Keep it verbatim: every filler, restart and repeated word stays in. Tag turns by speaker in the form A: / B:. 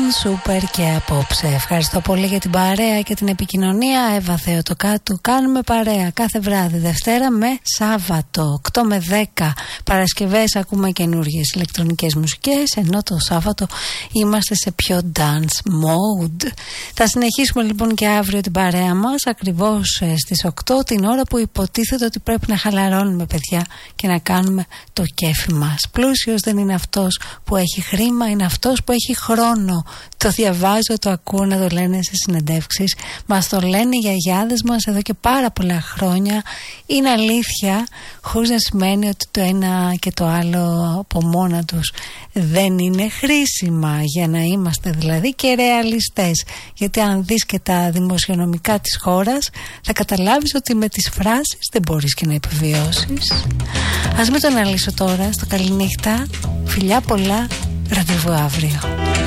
A: Σούπερ και απόψε. Ευχαριστώ πολύ για την παρέα και την επικοινωνία. Εύα Θεοτοκάτου, κάνουμε παρέα κάθε βράδυ, Δευτέρα με Σάββατο, οκτώ με δέκα. Παρασκευές ακούμε καινούργιες ηλεκτρονικές μουσικές, ενώ το Σάββατο είμαστε σε πιο dance mode. Θα συνεχίσουμε λοιπόν και αύριο την παρέα μας, ακριβώς στις οκτώ, την ώρα που υποτίθεται ότι πρέπει να χαλαρώνουμε, παιδιά, και να κάνουμε το κέφι μας. Πλούσιος δεν είναι αυτός που έχει χρήμα, είναι αυτός που έχει χρόνο. Το διαβάζω, το ακούω να το λένε σε συνεντεύξεις. Μας το λένε οι γιαγιάδες μας εδώ και πάρα πολλά χρόνια. Είναι αλήθεια, χωρίς να σημαίνει ότι το ένα και το άλλο από μόνα τους δεν είναι χρήσιμα, για να είμαστε δηλαδή και ρεαλιστές. Γιατί αν δεις και τα δημοσιονομικά της χώρας, θα καταλάβεις ότι με τις φράσεις δεν μπορείς και να επιβιώσεις. Ας μην το αναλύσω τώρα. Στο καληνύχτα, φιλιά πολλά, ραντεβού αύριο.